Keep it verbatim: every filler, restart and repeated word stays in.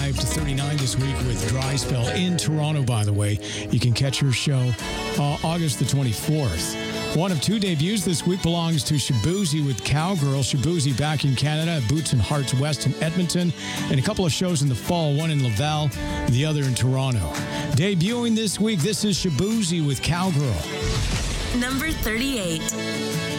thirty-five to thirty-nine this week with dry spell in Toronto, by the way. You can catch her show uh, August the twenty-fourth. One of two debuts this week belongs to Shaboozey with Cowgirl. Shaboozey back in Canada at Boots and Hearts West in Edmonton, and a couple of shows in the fall, one in Laval, the other in Toronto. Debuting this week, this is Shaboozey with Cowgirl. Number thirty-eight.